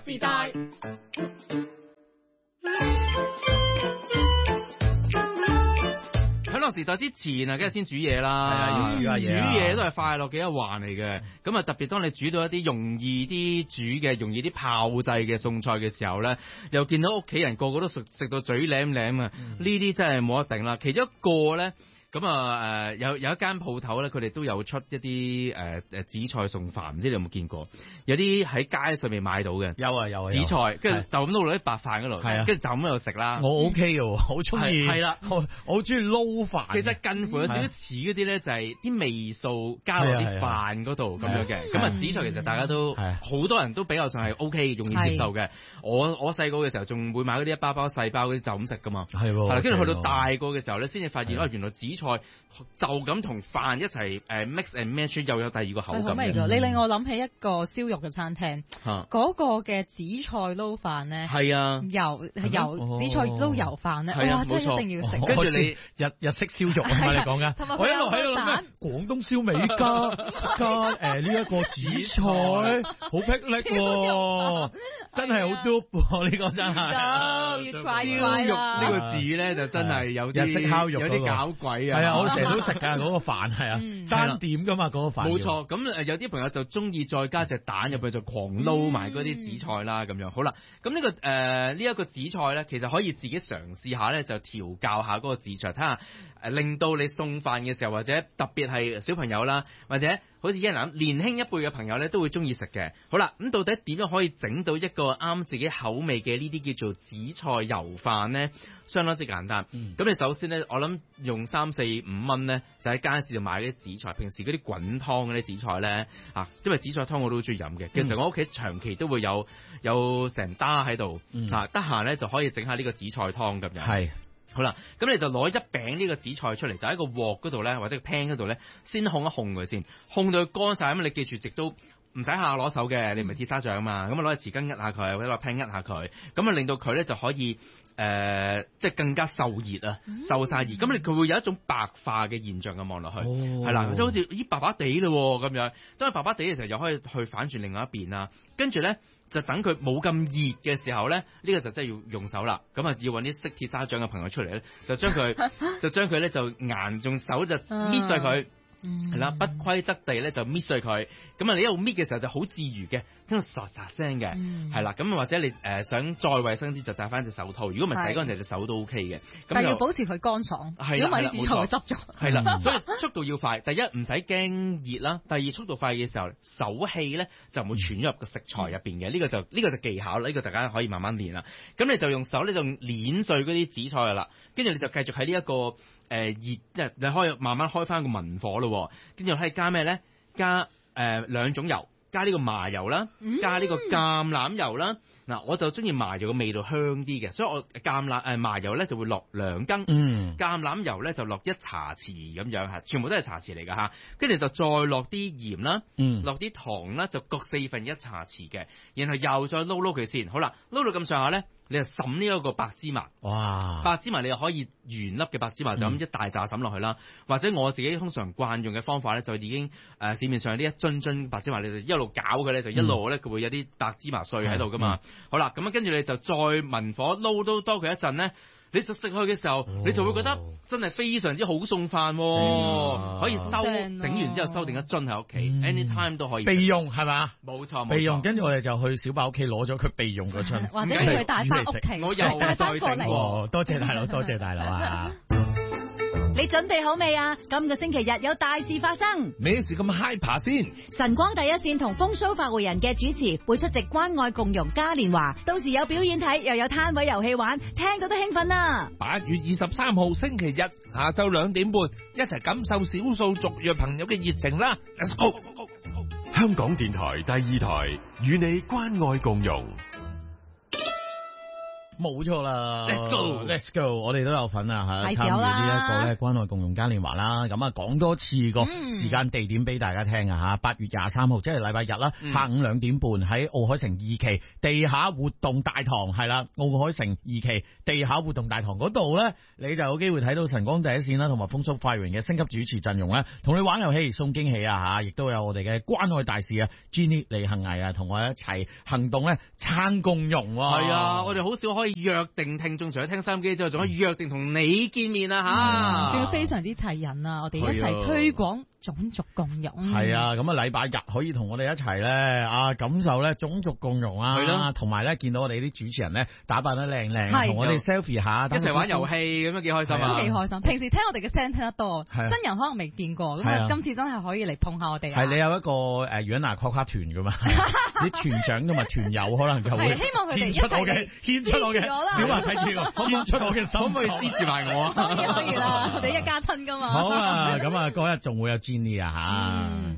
時代。 喺樂時代之前啊，梗係先煮嘢啦。 係啊，要煮下嘢。 煮嘢都係快樂嘅一環嚟嘅。咁啊，特別當你煮到一啲容易啲煮嘅、容易啲炮製嘅餸菜嘅時候咧，又見到屋企人個個都食到嘴舐舐啊！呢啲真係冇得頂啦。其中一個咧。咁啊有一間鋪頭咧，佢哋都有出一啲紫菜餸飯，唔知你有冇見過？有啲喺街上面買到嘅， 有啊紫菜，跟住就咁撈落啲白飯嗰度， 係啊， 跟住就咁喺度食啦。 我 OK 嘅喎，好中意。係啦，我好中意撈飯。 其實近乎有少少似嗰啲咧，就係啲味素加落啲飯嗰度咁樣嘅。咁啊，紫菜其實大家都好多人都比較上係 OK，容易接受嘅。我細個嘅時候仲會買嗰啲一包包細包嗰啲就咁食噶嘛。係喎。跟住去到大個嘅時候咧，先至發現原來紫菜就咁同飯一齊mix and match 又有第二個口感。 好味㗎！你令我諗起一個燒肉嘅餐廳，嗰個嘅紫菜撈飯咧，係啊，油紫菜撈油飯咧，哇！真係一定要食。 跟住你日式燒肉啊嘛，你講緊。我一路喺度諗廣東燒味加呢一個紫菜，好霹靂喎，真係好 do 喎！呢個真係。 要 try 肉呢個字咧就真係有啲日式烤肉， 有啲搞鬼啊！ 係啊，我成日都食㗎嗰個飯係啊，單點㗎嘛嗰個飯。 冇錯，咁有啲朋友就中意再加隻蛋入去就狂撈埋嗰啲紫菜啦咁樣。好啦，咁呢個呢一個紫菜咧，其實可以自己嘗試下咧，就調教下嗰個紫菜，睇下令到你送飯嘅時候，或者特別係小朋友啦，或者好似一人年輕一輩嘅朋友咧，都會中意食嘅。好啦，咁到底點樣可以整到一個啱自己口味嘅呢啲叫做紫菜油飯咧？相當之簡單。咁你首先咧，我諗用3、4、5蚊咧，就喺街市度買啲紫菜。平時嗰啲滾湯嗰啲紫菜咧，因為紫菜湯我都好中意飲嘅。其實我屋企長期都會有成打喺度，得閒咧就可以整下呢個紫菜湯咁樣。係。好啦，咁你就攞一餅呢個紫菜出嚟，就喺個鑊嗰度咧，或者個 pan 嗰度咧，先烘一烘佢先，烘到佢乾晒。咁你記住，直都唔使下攞手嘅，你唔係鐵砂掌嘛，咁啊攞隻匙羹壓下佢，或者攞 pan 壓下佢，咁啊令到佢咧就可以即係更加受熱啊，受晒熱，咁佢會有一種白化嘅現象咁望落去，係啦，即係好似咦白白地咯咁樣，當佢白白地嘅時候，又可以去反轉另外一邊啦，跟住咧。就等佢冇咁熱嘅時候咧，呢個就真係要用手啦。咁啊，要揾啲識鐵砂掌嘅朋友出嚟咧，就將佢咧就硬用手就搣碎佢。係啦，不規則地咧就搣碎佢，咁啊你一路搣嘅時候就好自如嘅，聽到沙沙聲嘅，係啦，咁或者你想再衛生啲就戴翻隻手套，如果唔係洗乾淨隻手都 OK 嘅。 但係要保持佢乾爽，如果唔係啲紫菜會濕咗。 係啦，所以速度要快。第一唔使驚熱啦，第二速度快嘅時候手氣咧就唔會傳入個食材入邊嘅。呢個就技巧啦，呢個大家可以慢慢練啦。咁你就用手咧就碾碎嗰啲紫菜啦，跟住你就繼續喺呢一個熱，即係你可以慢慢開翻個文火咯，跟住可以加咩咧？加2種油，加呢個麻油啦，加呢個橄欖油啦。嗱，我就中意麻油嘅味道香啲嘅，所以我麻油咧就會落2羹，橄欖油咧就落1茶匙咁樣嚇，全部都係茶匙嚟㗎嚇。跟住就再落啲鹽啦，落啲糖啦，就各1/4茶匙嘅，然後又再撈佢先。好啦，撈到咁上下咧。你就揼呢一個白芝麻，哇！白芝麻你又可以原粒嘅白芝麻就咁一大紮揼落去啦，或者我自己通常慣用嘅方法咧，就已經市面上呢一樽白芝麻，你就一路攪佢咧，就一路咧佢會有啲白芝麻碎喺度噶嘛。好啦，咁跟住你就再文火撈都多佢一陣咧。你就食佢嘅時候，你就會覺得真係非常之好餸飯，可以整完之後收定一樽喺屋企 ，anytime 都可以備用係嘛？冇錯，備用。跟住我哋就去小寶屋企攞咗佢備用嗰樽， 或者佢帶翻屋企， 我又再整過。 多謝大佬，多謝大佬啊！ 你準備好未啊？今個星期日有大事發生， 咩事咁 hyper 先？ 晨光第一線同風騷發匯人嘅主持會出席關愛共融嘉年華，到時有表演睇，又有攤位遊戲玩，聽到都興奮啦 ！8月23號星期日下晝2點半，一齊感受少數族裔朋友嘅熱情啦 ！Let's go！ 香港電台第2台與你關愛共融。 冇錯啦 ，Let's go，Let's go， 我哋都有份啊嚇，參與呢一個咧關愛共融嘉年華啦。咁啊講多次個時間地點俾大家聽啊嚇，8月23號即係禮拜日啦，下午2點半喺奧海城2期地下活動大堂係啦，奧海城2期地下活動大堂嗰度咧，你就有機會睇到晨光第一線啦，同埋風速快活人嘅升級主持陣容咧，同你玩遊戲送驚喜啊嚇，亦都有我哋嘅關愛大使啊 Jenny 李幸毅啊，同我一齊行動咧撐共融喎。 係啊，我哋好少可以約定聽眾，除咗聽收音機之外，仲可以約定同你見面啊嚇， 仲要非常之齊人啊！我哋一齊推廣種族共融。 係啊，咁啊禮拜日可以同我哋一齊咧啊感受咧種族共融啊，係咯，同埋咧見到我哋啲主持人咧打扮得靚靚，同我哋 selfie 下， 一齊玩遊戲咁樣幾開心啊！ 都幾開心。平時聽我哋嘅聲聽得多，真人可能未見過，咁啊今次真係可以嚟碰下我哋。 係你有一個Vienna Coca團噶嘛？啲團長同埋團友可能就會希望佢哋一齊獻出我嘅小華體貼，獻出我嘅心， 可唔可以支持埋我啊？ 可以啦，我哋一家親噶嘛。 好啊，咁啊嗰日仲會有 Jenny 啊嚇。